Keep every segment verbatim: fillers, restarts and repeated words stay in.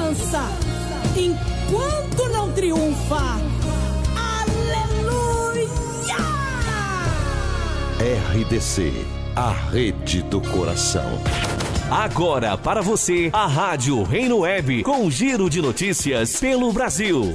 esperança enquanto não triunfa. Aleluia! R D C, a rede do coração. Agora para você, a Rádio Reino Web, com um giro de notícias pelo Brasil.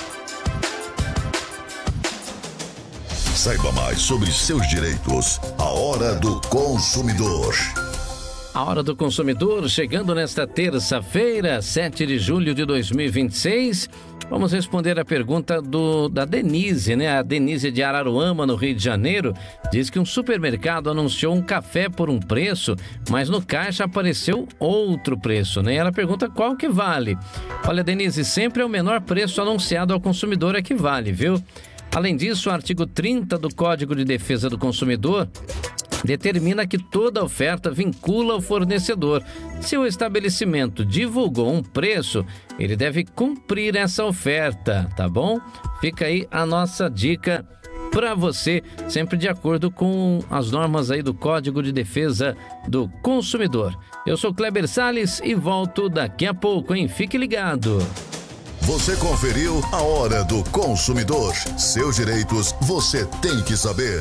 Saiba mais sobre seus direitos. A Hora do Consumidor. A Hora do Consumidor, chegando nesta terça-feira, sete de julho de dois mil e vinte e seis. Vamos responder a pergunta do, da Denise, né? A Denise de Araruama, no Rio de Janeiro, diz que um supermercado anunciou um café por um preço, mas no caixa apareceu outro preço, né? Ela pergunta qual que vale. Olha, Denise, sempre é o menor preço anunciado ao consumidor é que vale, viu? Além disso, o artigo trinta do Código de Defesa do Consumidor determina que toda oferta vincula o fornecedor. Se o estabelecimento divulgou um preço, ele deve cumprir essa oferta, tá bom? Fica aí a nossa dica para você, sempre de acordo com as normas aí do Código de Defesa do Consumidor. Eu sou Kleber Salles e volto daqui a pouco, hein? Fique ligado. Você conferiu a Hora do Consumidor. Seus direitos você tem que saber.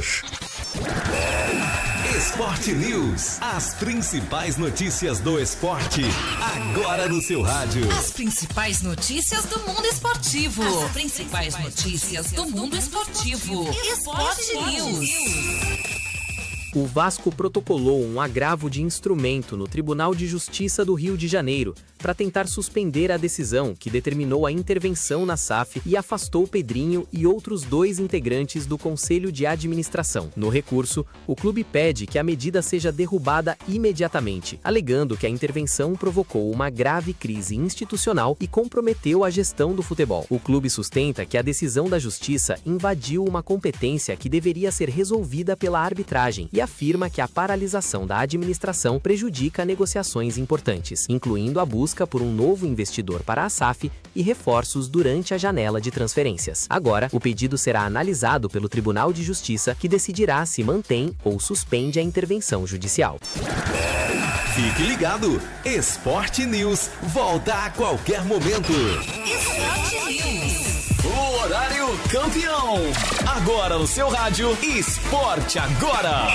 Esporte News. As principais notícias do esporte, agora no seu rádio. As principais notícias do mundo esportivo. As principais notícias do mundo esportivo. Esporte News. O Vasco protocolou um agravo de instrumento no Tribunal de Justiça do Rio de Janeiro para tentar suspender a decisão que determinou a intervenção na S A F e afastou Pedrinho e outros dois integrantes do Conselho de Administração. No recurso, o clube pede que a medida seja derrubada imediatamente, alegando que a intervenção provocou uma grave crise institucional e comprometeu a gestão do futebol. O clube sustenta que a decisão da Justiça invadiu uma competência que deveria ser resolvida pela arbitragem e afirma que a paralisação da administração prejudica negociações importantes, incluindo a busca por um novo investidor para a S A F e reforços durante a janela de transferências. Agora, o pedido será analisado pelo Tribunal de Justiça, que decidirá se mantém ou suspende a intervenção judicial. Fique ligado, Esporte News volta a qualquer momento. Esporte News. O horário campeão. Agora no seu rádio, Esporte Agora.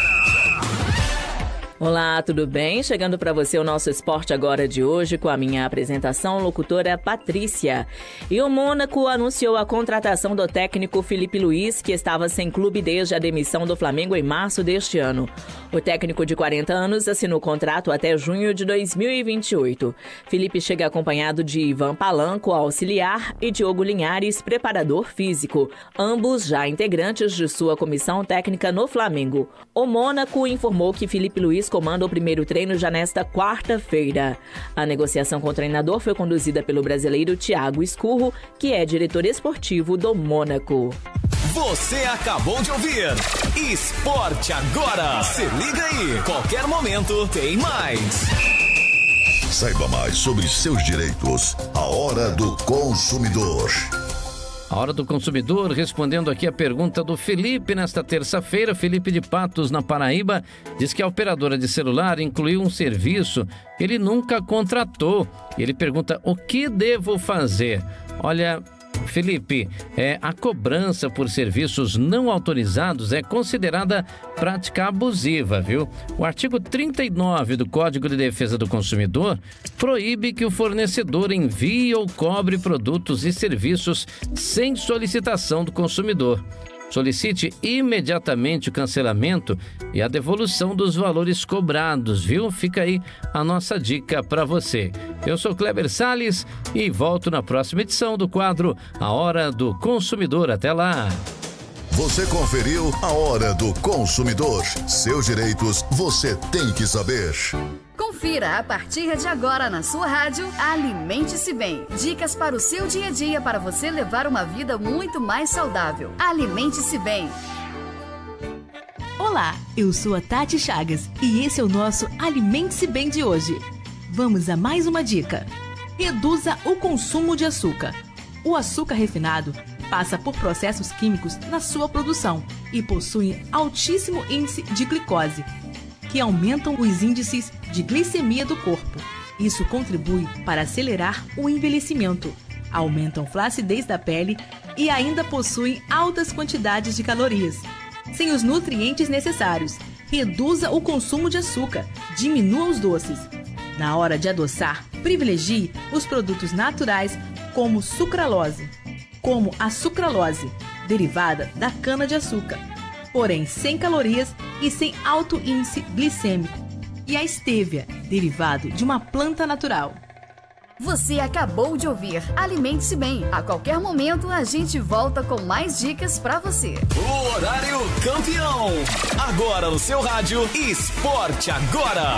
Olá, tudo bem? Chegando para você o nosso Esporte Agora de hoje com a minha apresentação, locutora Patrícia. E o Mônaco anunciou a contratação do técnico Filipe Luís, que estava sem clube desde a demissão do Flamengo em março deste ano. O técnico de quarenta anos assinou contrato até junho de dois mil e vinte e oito. Filipe chega acompanhado de Ivan Palanco, auxiliar, e Diogo Linhares, preparador físico, ambos já integrantes de sua comissão técnica no Flamengo. O Mônaco informou que Filipe Luís comanda o primeiro treino já nesta quarta-feira. A negociação com o treinador foi conduzida pelo brasileiro Thiago Escurro, que é diretor esportivo do Mônaco. Você acabou de ouvir Esporte Agora. Se liga aí, qualquer momento tem mais. Saiba mais sobre seus direitos. A Hora do Consumidor. A Hora do Consumidor, respondendo aqui a pergunta do Felipe nesta terça-feira. Felipe de Patos, na Paraíba, diz que a operadora de celular incluiu um serviço que ele nunca contratou. Ele pergunta: o que devo fazer? Olha, Felipe, é, a cobrança por serviços não autorizados é considerada prática abusiva, viu? O artigo trinta e nove do Código de Defesa do Consumidor proíbe que o fornecedor envie ou cobre produtos e serviços sem solicitação do consumidor. Solicite imediatamente o cancelamento e a devolução dos valores cobrados, viu? Fica aí a nossa dica para você. Eu sou Kleber Salles e volto na próxima edição do quadro A Hora do Consumidor. Até lá! Você conferiu A Hora do Consumidor. Seus direitos você tem que saber. Confira a partir de agora na sua rádio Alimente-se Bem. Dicas para o seu dia a dia para você levar uma vida muito mais saudável. Alimente-se Bem. Olá, eu sou a Tati Chagas e esse é o nosso Alimente-se Bem de hoje. Vamos a mais uma dica. Reduza o consumo de açúcar. O açúcar refinado passa por processos químicos na sua produção e possui altíssimo índice de glicose, que aumentam os índices de glicemia do corpo Isso contribui para acelerar o envelhecimento, aumentam flacidez da pele e ainda possuem altas quantidades de calorias. Sem os nutrientes necessários, reduza o consumo de açúcar, diminua os doces. Na hora de adoçar, privilegie os produtos naturais como sucralose, como a sucralose, derivada da cana-de-açúcar, porém sem calorias e sem alto índice glicêmico, e a stevia, derivado de uma planta natural. Você acabou de ouvir Alimente-se Bem. A qualquer momento a gente volta com mais dicas pra você. O horário campeão. Agora no seu rádio, Esporte Agora.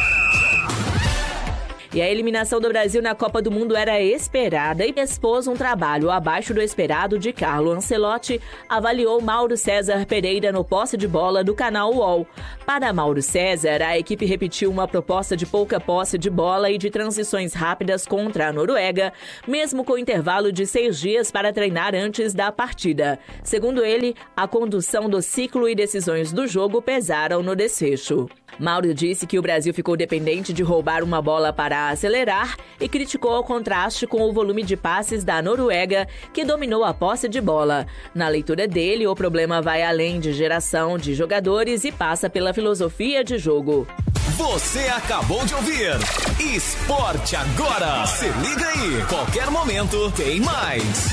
E a eliminação do Brasil na Copa do Mundo era esperada e expôs um trabalho abaixo do esperado de Carlo Ancelotti, avaliou Mauro César Pereira no posse de bola do canal U O L. Para Mauro César, a equipe repetiu uma proposta de pouca posse de bola e de transições rápidas contra a Noruega, mesmo com intervalo de seis dias para treinar antes da partida. Segundo ele, a condução do ciclo e decisões do jogo pesaram no desfecho. Mauro disse que o Brasil ficou dependente de roubar uma bola para acelerar e criticou o contraste com o volume de passes da Noruega, que dominou a posse de bola. Na leitura dele, o problema vai além de geração de jogadores e passa pela filosofia de jogo. Você acabou de ouvir Esporte Agora. Se liga aí, qualquer momento tem mais.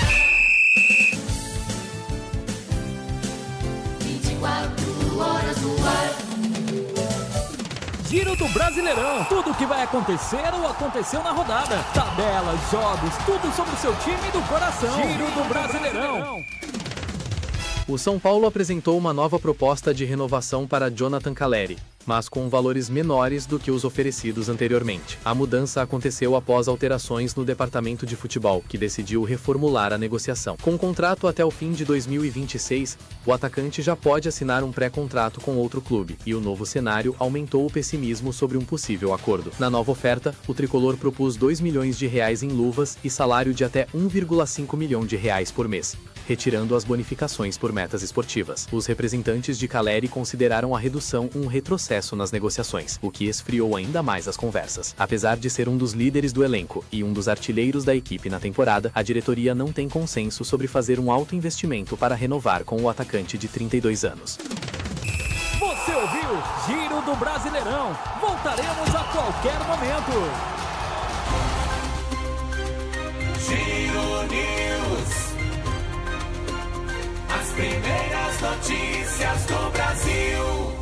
vinte e quatro horas no ar. Giro do Brasileirão. Tudo o que vai acontecer ou aconteceu na rodada. Tabelas, jogos, tudo sobre o seu time do coração. Giro do Brasileirão. O São Paulo apresentou uma nova proposta de renovação para Jonathan Calleri, mas com valores menores do que os oferecidos anteriormente. A mudança aconteceu após alterações no departamento de futebol, que decidiu reformular a negociação. Com o contrato até o fim de dois mil e vinte e seis, o atacante já pode assinar um pré-contrato com outro clube, e o novo cenário aumentou o pessimismo sobre um possível acordo. Na nova oferta, o tricolor propôs dois milhões de reais em luvas e salário de até um vírgula cinco milhão de reais por mês, retirando as bonificações por metas esportivas. Os representantes de Calleri consideraram a redução um retrocesso nas negociações, o que esfriou ainda mais as conversas. Apesar de ser um dos líderes do elenco e um dos artilheiros da equipe na temporada, a diretoria não tem consenso sobre fazer um alto investimento para renovar com o atacante de trinta e dois anos. Você ouviu Giro do Brasileirão. Voltaremos a qualquer momento. Giro News. As primeiras notícias do Brasil.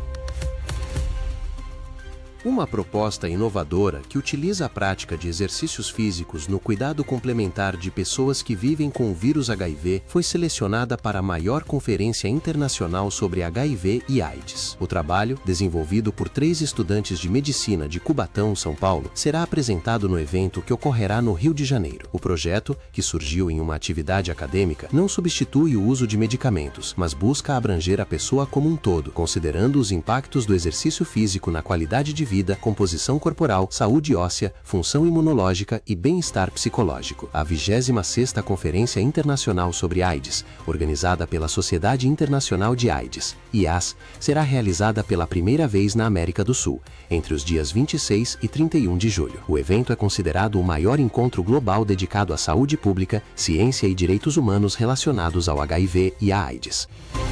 Uma proposta inovadora que utiliza a prática de exercícios físicos no cuidado complementar de pessoas que vivem com o vírus H I V foi selecionada para a maior conferência internacional sobre H I V e AIDS. O trabalho, desenvolvido por três estudantes de medicina de Cubatão, São Paulo, será apresentado no evento que ocorrerá no Rio de Janeiro. O projeto, que surgiu em uma atividade acadêmica, não substitui o uso de medicamentos, mas busca abranger a pessoa como um todo, considerando os impactos do exercício físico na qualidade de vida, vida, composição corporal, saúde óssea, função imunológica e bem-estar psicológico. A vigésima sexta Conferência Internacional sobre AIDS, organizada pela Sociedade Internacional de AIDS, I A S, será realizada pela primeira vez na América do Sul, entre os dias vinte e seis e trinta e um de julho. O evento é considerado o maior encontro global dedicado à saúde pública, ciência e direitos humanos relacionados ao H I V e à AIDS.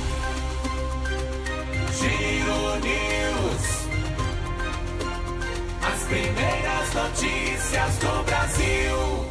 Primeiras notícias do Brasil.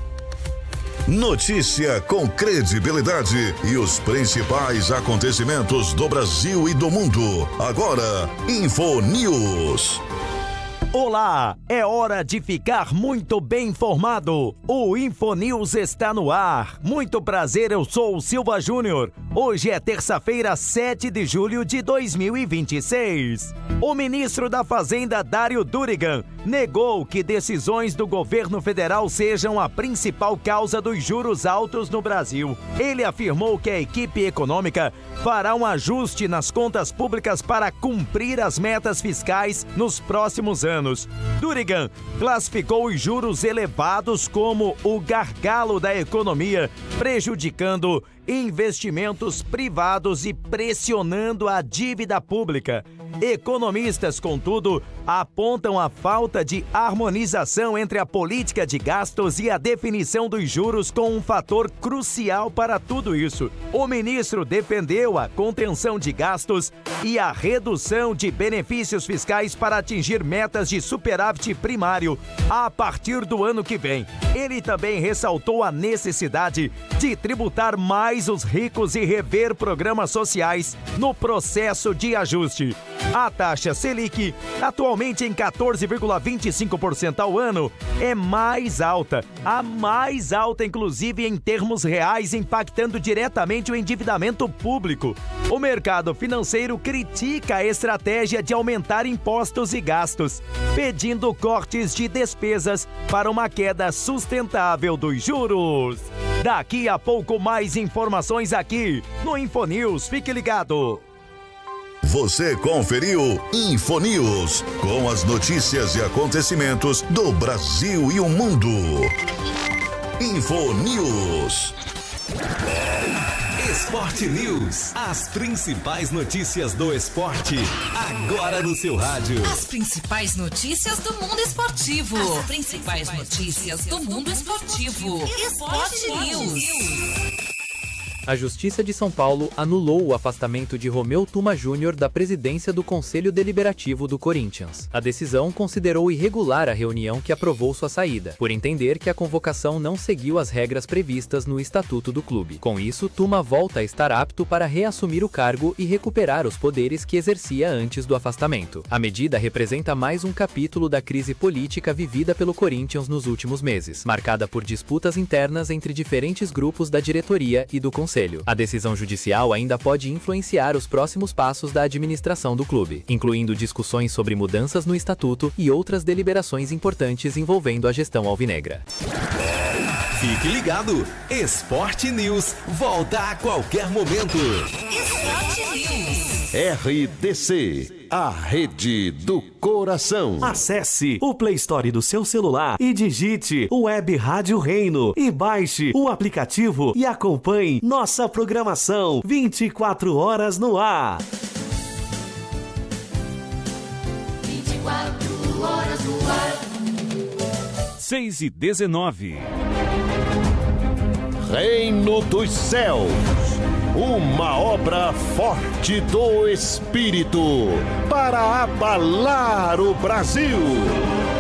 Notícia com credibilidade e os principais acontecimentos do Brasil e do mundo. Agora, Info News. Olá, é hora de ficar muito bem informado. O Infonews está no ar. Muito prazer, eu sou o Silva Júnior. Hoje é terça-feira, sete de julho de dois mil e vinte e seis. O ministro da Fazenda, Dário Durigan, negou que decisões do governo federal sejam a principal causa dos juros altos no Brasil. Ele afirmou que a equipe econômica fará um ajuste nas contas públicas para cumprir as metas fiscais nos próximos anos. Durigan classificou os juros elevados como o gargalo da economia, prejudicando investimentos privados e pressionando a dívida pública. Economistas, contudo, apontam a falta de harmonização entre a política de gastos e a definição dos juros como um fator crucial para tudo isso. O ministro defendeu a contenção de gastos e a redução de benefícios fiscais para atingir metas de superávit primário a partir do ano que vem. Ele também ressaltou a necessidade de tributar mais os ricos e rever programas sociais no processo de ajuste. A taxa Selic, atualmente em quatorze vírgula vinte e cinco por cento ao ano, é mais alta, a mais alta inclusive em termos reais, impactando diretamente o endividamento público. O mercado financeiro critica a estratégia de aumentar impostos e gastos, pedindo cortes de despesas para uma queda sustentável dos juros. Daqui a pouco mais informações aqui no InfoNews. Fique ligado. Você conferiu InfoNews, com as notícias e acontecimentos do Brasil e o mundo. InfoNews. Esporte News. As principais notícias do esporte, agora no seu rádio. As principais notícias do mundo esportivo. As principais notícias do mundo esportivo. Esporte News. A Justiça de São Paulo anulou o afastamento de Romeu Tuma Júnior da presidência do Conselho Deliberativo do Corinthians. A decisão considerou irregular a reunião que aprovou sua saída, por entender que a convocação não seguiu as regras previstas no Estatuto do clube. Com isso, Tuma volta a estar apto para reassumir o cargo e recuperar os poderes que exercia antes do afastamento. A medida representa mais um capítulo da crise política vivida pelo Corinthians nos últimos meses, marcada por disputas internas entre diferentes grupos da diretoria e do Conselho. A decisão judicial ainda pode influenciar os próximos passos da administração do clube, incluindo discussões sobre mudanças no estatuto e outras deliberações importantes envolvendo a gestão alvinegra. Fique ligado, Esporte News volta a qualquer momento. Esporte News. R D C, a rede do coração. Acesse o Play Store do seu celular e digite Web Rádio Reino e baixe o aplicativo e acompanhe nossa programação vinte e quatro horas no ar. vinte e quatro horas no ar. seis e dezenove. Reino dos Céus, uma obra forte do Espírito para abalar o Brasil.